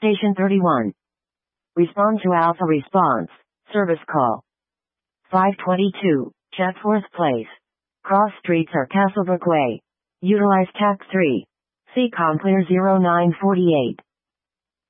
Station 31. Respond to Alpha Response. Service call. 522, Chatsworth Place. Cross streets are Castlebrook Way. Utilize TAC 3. CCOM clear 0948.